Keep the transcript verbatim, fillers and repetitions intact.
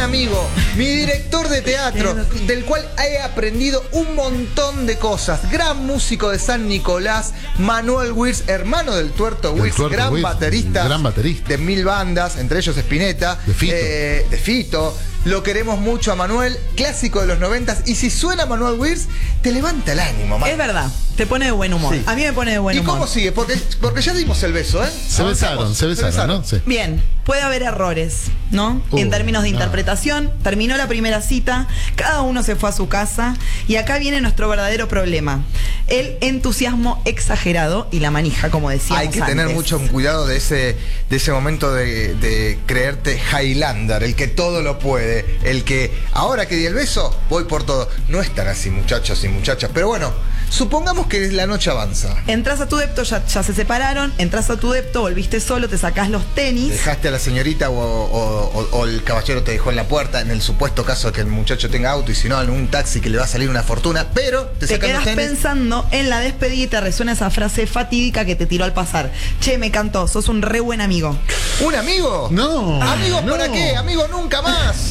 amigo, mi director de teatro, del cual he aprendido un montón de cosas. Gran músico de San Nicolás, Manuel Wirtz, hermano del Tuerto Wirtz, Tuerto gran Wirtz, baterista, gran baterista de mil bandas, entre ellos Spinetta, de Fito. Eh, de Fito. Lo queremos mucho a Manuel, clásico de los noventas. Y si suena Manuel Wirtz, te levanta el ánimo, man. Es verdad, te pone de buen humor. Sí. A mí me pone de buen ¿Y humor. cómo sigue? Porque, porque ya dimos el beso, ¿eh? Se Avanzamos. besaron, se besaron, ¿no? Sí. Bien, puede haber errores, ¿no? Uh, en términos de no. interpretación, terminó la primera cita, cada uno se fue a su casa y acá viene nuestro verdadero problema. El entusiasmo exagerado y la manija, como decíamos Hay que antes. tener mucho cuidado de ese, de ese momento de, de creerte Highlander, el que todo lo puede, el que ahora que di el beso, voy por todo. No es tan así, muchachos y muchachas, pero bueno, supongamos que la noche avanza. Entras a tu depto, ya, ya se separaron, entras a tu depto, volviste solo, te sacás los tenis. Dejaste a la señorita o, o- o- o el caballero te dejó en la puerta, en el supuesto caso de que el muchacho tenga auto y si no, en un taxi que le va a salir una fortuna, pero te, Te sacas quedas los tenis. pensando en la despedida y te resuena esa frase fatídica que te tiró al pasar. Che, me encantó, sos un re buen amigo. ¿Un amigo? No. ¿Amigos no. para qué? Amigo nunca más.